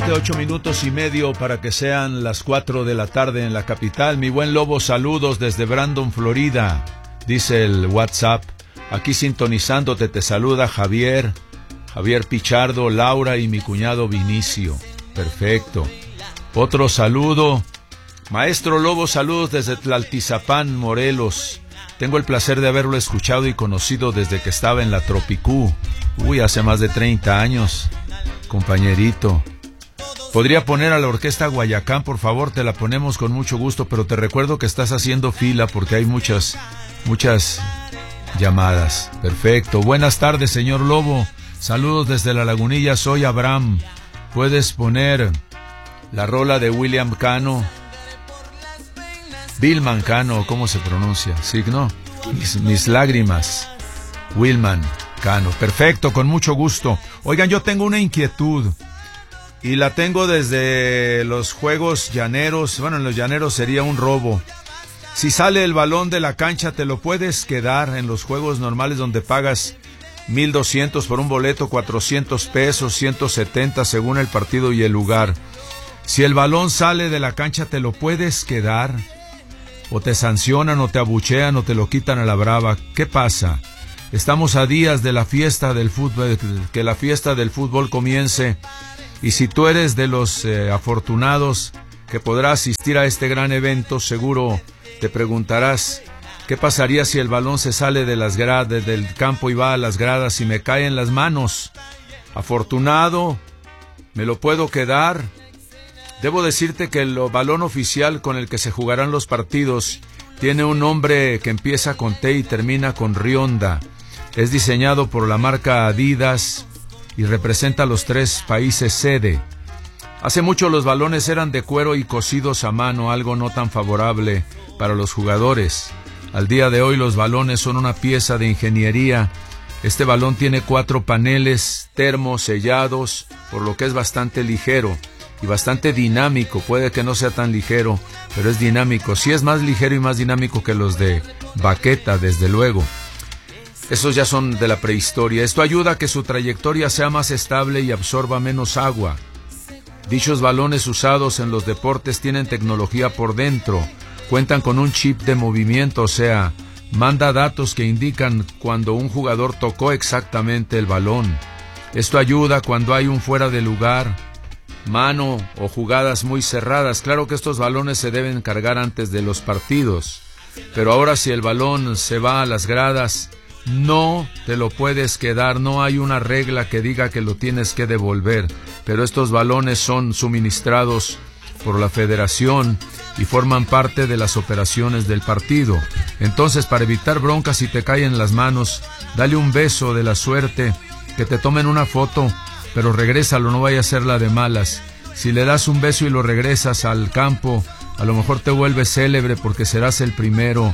7, 8 minutos y medio para que sean las 4 de la tarde en la capital. Mi buen Lobo, saludos desde Brandon, Florida. Dice el WhatsApp. Aquí sintonizándote, te saluda Javier Pichardo, Laura y mi cuñado Vinicio. Perfecto. Otro saludo. Maestro Lobo, saludos desde Tlaltizapán, Morelos. Tengo el placer de haberlo escuchado y conocido desde que estaba en la Tropicú. Hace más de 30 años. Compañerito. ¿Podría poner a la orquesta Guayacán, por favor? Te la ponemos con mucho gusto, pero te recuerdo que estás haciendo fila porque hay muchas llamadas. Perfecto. Buenas tardes, señor Lobo. Saludos desde La Lagunilla, soy Abraham. ¿Puedes poner la rola de William Cano? Billman Cano, ¿cómo se pronuncia? ¿Signo? Mis lágrimas. Willman Cano. Perfecto, con mucho gusto. Oigan, yo tengo una inquietud y la tengo desde los juegos llaneros. Bueno, en los llaneros sería un robo. Si sale el balón de la cancha, ¿te lo puedes quedar en los juegos normales donde pagas 1,200 por un boleto, 400 pesos, 170 según el partido y el lugar? Si el balón sale de la cancha, ¿te lo puedes quedar? ¿O te sancionan, o te abuchean, o te lo quitan a la brava? ¿Qué pasa? Estamos a días de la fiesta del fútbol, que la fiesta del fútbol comience, y si tú eres de los afortunados que podrá asistir a este gran evento, seguro te preguntarás, ¿qué pasaría si el balón se sale de las gradas, del campo y va a las gradas y me cae en las manos? Afortunado, ¿me lo puedo quedar? Debo decirte que el balón oficial con el que se jugarán los partidos tiene un nombre que empieza con T y termina con Rionda. Es diseñado por la marca Adidas y representa a los 3 países sede. Hace mucho los balones eran de cuero y cosidos a mano, algo no tan favorable para los jugadores. Al día de hoy los balones son una pieza de ingeniería. Este balón tiene 4 paneles termosellados, por lo que es bastante ligero y bastante dinámico. Puede que no sea tan ligero, pero es dinámico. Sí es más ligero y más dinámico que los de baqueta, desde luego. Esos ya son de la prehistoria. Esto ayuda a que su trayectoria sea más estable y absorba menos agua. Dichos balones usados en los deportes tienen tecnología por dentro. Cuentan con un chip de movimiento, o sea, manda datos que indican cuando un jugador tocó exactamente el balón. Esto ayuda cuando hay un fuera de lugar, mano o jugadas muy cerradas. Claro que estos balones se deben cargar antes de los partidos, pero ahora si el balón se va a las gradas, no te lo puedes quedar. No hay una regla que diga que lo tienes que devolver, pero estos balones son suministrados por la federación y forman parte de las operaciones del partido. Entonces, para evitar broncas, si te caen en las manos, dale un beso de la suerte, que te tomen una foto, pero regrésalo, no vaya a ser la de malas. Si le das un beso y lo regresas al campo, a lo mejor te vuelves célebre porque serás el primero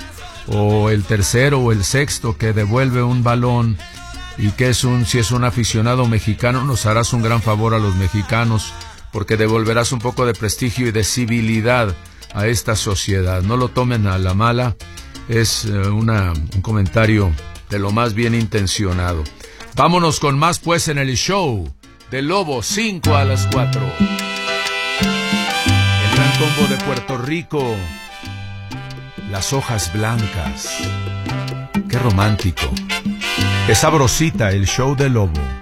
o el tercero o el sexto que devuelve un balón, y que si es un aficionado mexicano, nos harás un gran favor a los mexicanos, porque devolverás un poco de prestigio y de civilidad a esta sociedad. No lo tomen a la mala, es un comentario de lo más bien intencionado. Vámonos con más pues en el show del Lobo, 5 a las 4. El gran combo de Puerto Rico, Las Hojas Blancas. Qué romántico. Qué sabrosita el show del Lobo.